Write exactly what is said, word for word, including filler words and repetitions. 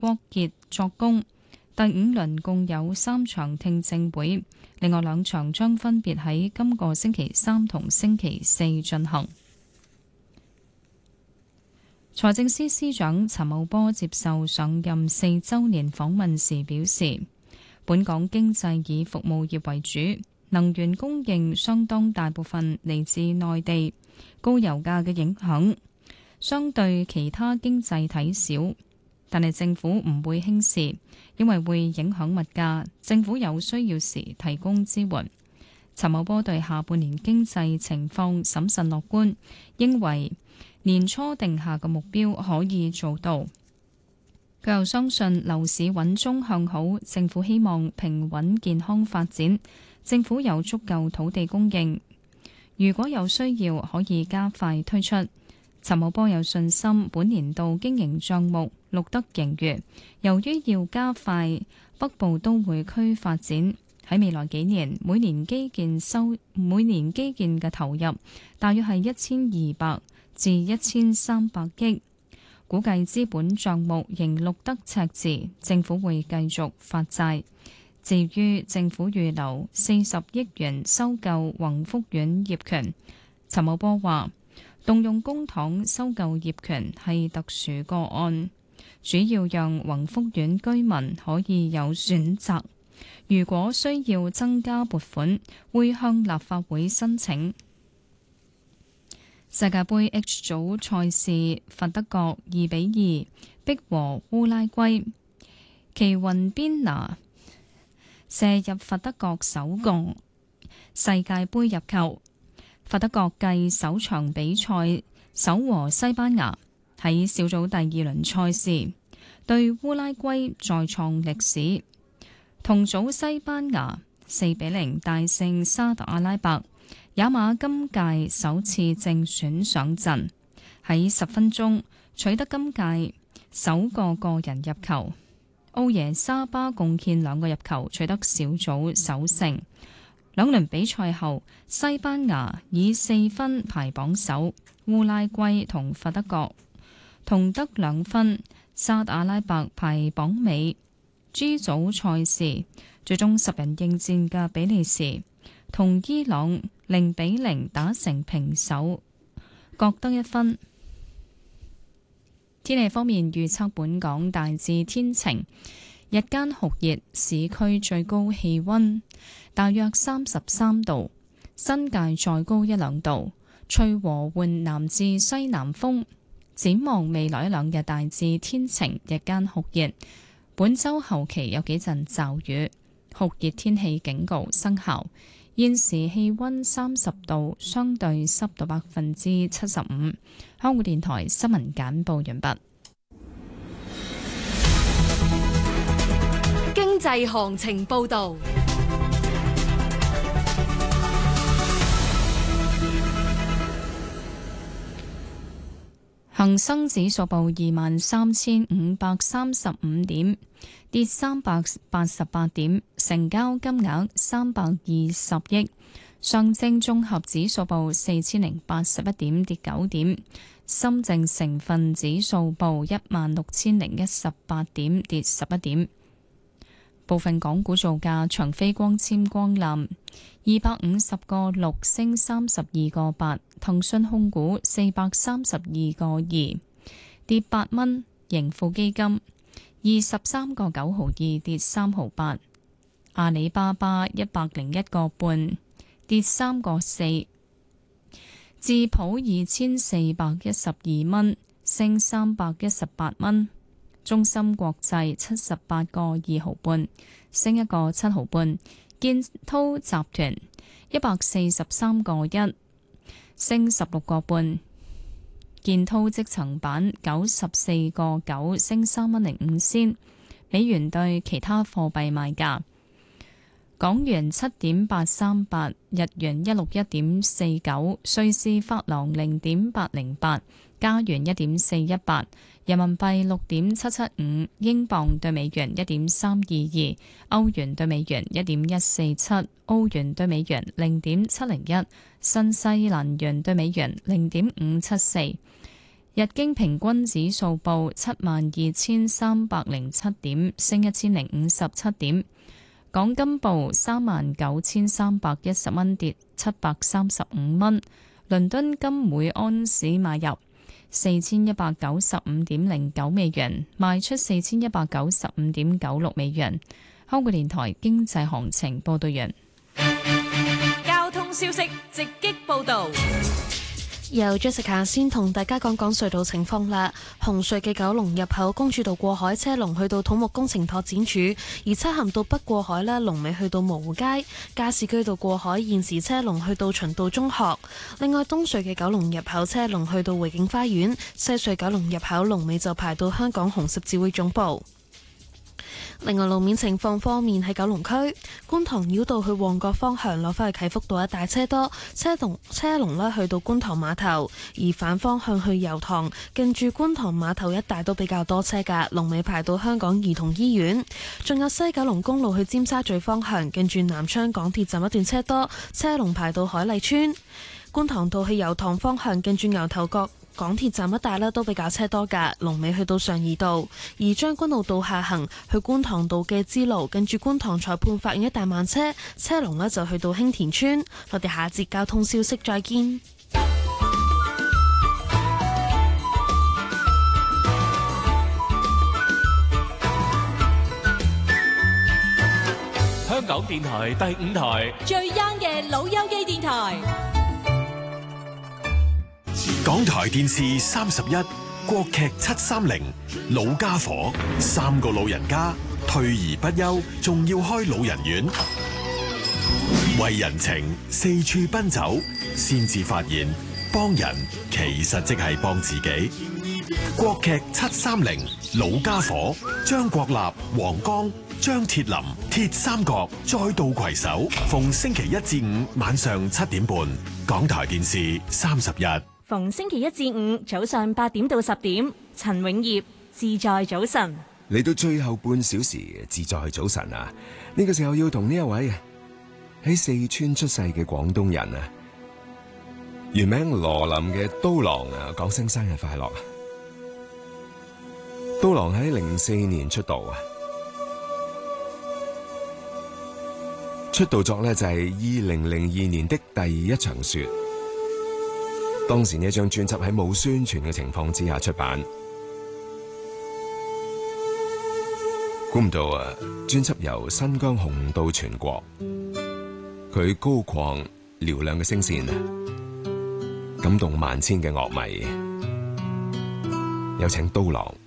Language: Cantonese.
郭傑作供。第五輪共有三場聽證會，另外兩場將分別喺今個星期三同星期四進行。財政司司長陳茂波接受上任四週年訪問時表示，本港經濟以服務業為主，能源供應相當大部分嚟自內地，高油價嘅影響相對其他經濟體少，但係政府唔會輕視，因為會影響物價，政府有需要時提供支援。陳茂波對下半年經濟情況審慎樂觀，認為年初定下嘅目標可以做到。佢又相信樓市穩中向好，政府希望平穩健康發展，政府有足夠土地供應，如果有需要可以加快推出。陳茂波有信心本年度經營帳目錄得盈餘，由於要加快北部都會區發展，喺未來幾年每年基建收每年基建嘅投入大約係一千二百至一千三百億，估計資本帳目仍錄得赤字，政府會繼續發債。至於政府預留四十億元收購宏福苑業權，陳茂波話動用公帑收購業權係特殊個案，主要讓宏福苑居民可以有選擇。如果需要增加撥款，會向立法會申請。世界盃 H 組賽事，佛得角二比二逼和烏拉圭，奇雲邊拿射入佛得角首個世界盃入球。佛得角繼首場比賽首和西班牙，喺小組第二輪賽事對烏拉圭再創歷史。同組西班牙四比零大勝沙特阿拉伯，也馬今屆首次正選上陣，喺十分鐘取得今屆首個個人入球。奧耶沙巴貢獻兩個入球，取得小組首勝。兩輪比賽後，西班牙以四分排榜首，烏拉圭同佛得角同得兩分，沙特阿拉伯排榜尾。G 組賽事最終十人應戰嘅比利時同伊朗零比零打成平手，各得一分。天氣方面預測，本港大致天晴，日間酷熱，市區最高氣溫大約三十三度，新界再高一兩度，吹和緩南至西南風。展望未來一兩日大致天晴，日間酷熱。本週後期有幾陣驟雨，酷熱天氣警告生效。現時氣溫三十度，相對濕度百分之七十五。香港電台新聞簡報完畢。 經濟行情報道。 恒生指數報二萬三千五百三十五點，跌三百八十八點，成交金額三百二十億。上證綜合指數報四千零八十一點，跌九點。深證成分指數報一萬六千零一十八點，跌十一點。部分港股造價：長飛光纖光纜二百五十個六升三十二個八，騰訊控股四百三十二個二跌八蚊，盈富基金二十三個九毫二跌三毫八，阿里巴巴一百零一個半跌三個四，智普二千四百一十二蚊升三百一十八蚊。中芯國際七十八個二毫半，升一個七毫半。建滔集團一百四十三個一，升十六個半。建滔積層板九十四個九，升三蚊零五仙。美元對其他貨幣賣價：港元七點八三八，日元一六一點四九，瑞士法郎零點八零八，加元一點四一八。人民幣六點七七五，英鎊對美元一點三二二，歐元對美元一點一四七，澳元對美元零點七零一，新西蘭元對美元零點五七四。 日經平均指數報七萬二千三百零七點，升一千零五十七點。港金報三萬九千三百一十蚊，跌七百三十五蚊。倫敦金每安士買入四千一百九十五點零九美元，賣出四千一百九十五點九六美元。香港電台經濟行情報道完。 交通消息直擊報道。 由 Jessica 先同大家講講隧道情況啦。紅隧嘅九龍入口公主道過海車龍去到土木工程拓展處，而漆咸道北過海呢，龍尾去到蕪湖街。加士居道過海現時車龍去到循道中學。另外東隧嘅九龍入口車龍去到匯景花園，西隧九龍入口龍尾就排到香港紅十字會總部。另外路面情況方面，喺九龍區觀塘繞道去旺角方向落返去啟福道一帶車多，車龍車龍咧去到觀塘碼頭；而反方向去油塘近住觀塘碼頭一帶都比較多車㗎，龍尾排到香港兒童醫院。仲有西九龍公路去尖沙咀方向近住南昌港鐵站一段車多，車龍排到海麗村。觀塘道去油塘方向近住牛頭角港鐵站一帶咧都比較車多㗎，龍尾去到上怡道；而將軍澳道下行去觀塘道嘅支路，近住觀塘裁判法院一帶慢車，車龍呢就去到興田村。我哋下節交通消息再見。 香港電台第五台最 young 嘅老友記電台。 港台電視三十一，國劇七三零，老家伙，三個老人家退而不休，仲要開老人院，為人情四處奔走，先至發現幫人其實即係幫自己。國劇七三零，老家伙，張國立、黃剛、張鐵林，鐵三角再度攜手，逢星期一至五晚上七點半，港台電視三十一。 逢星期一至五早上八點到十點，陳永業自在早晨。 嚟到最後半小時，自在早晨啊！呢個時候要同呢一位喺四川出世嘅廣東人啊，原名羅林嘅刀郎啊，講聲生日快樂啊！刀郎喺零四年出道啊，出道作呢就係二零零二年的第一場雪。當時呢一張專輯喺冇宣傳嘅情況之下出版，估唔到啊！專輯由新疆紅到全國，佢高曠嘹亮嘅聲線啊，感動萬千嘅樂迷。有請刀郎。